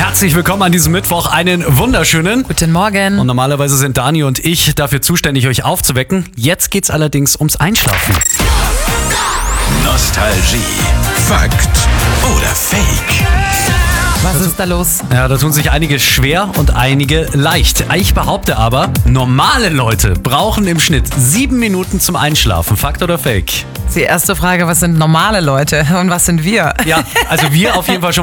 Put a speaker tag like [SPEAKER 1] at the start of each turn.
[SPEAKER 1] Herzlich willkommen an diesem Mittwoch. Einen wunderschönen
[SPEAKER 2] Guten Morgen.
[SPEAKER 1] Und normalerweise sind Dani und ich dafür zuständig, euch aufzuwecken. Jetzt geht's allerdings ums Einschlafen.
[SPEAKER 3] Nostalgie, Fakt oder Fake?
[SPEAKER 2] Was ist da los?
[SPEAKER 1] Ja, da tun sich einige schwer und einige leicht. Ich behaupte aber, normale Leute brauchen im Schnitt 7 Minuten zum Einschlafen. Fakt oder Fake?
[SPEAKER 2] Die erste Frage, was sind normale Leute und was sind wir?
[SPEAKER 1] Ja, also wir auf jeden Fall schon